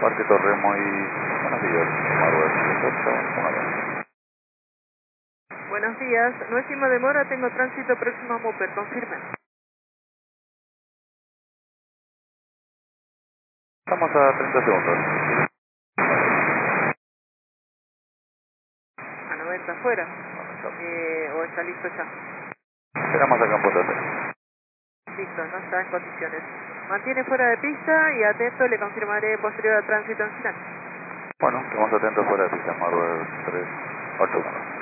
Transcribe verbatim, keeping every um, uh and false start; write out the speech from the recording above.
Parque Torremo y buenos días, Marvel dieciocho, uno dos. Buenos días, no estima demora, tengo tránsito próximo a Mupper, confirme. Estamos a treinta segundos. A noventa afuera, eh, o está listo ya. Esperamos acá en Punta T. Listo, no está en condiciones. Mantiene fuera de pista y atento, le confirmaré posterior a tránsito en final. Bueno, quedamos atentos fuera de pista, Marvel tres ocho uno.